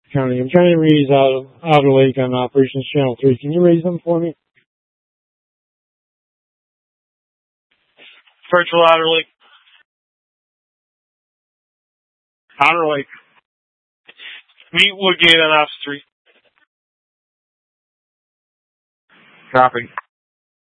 County. I'm trying to read these out of Lake on Operations Channel 3. Can you raise them for me? Virtual Outer Lake. Outer Lake. Meet Woodgate on Ops 3. Copy.